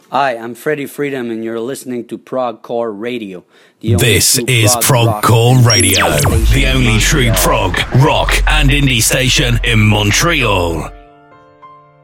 Hi, I'm Freddie Freedom, and you're listening to Prog Core Radio. This is Prog Core Radio, the only true prog, rock, and indie station in Montreal.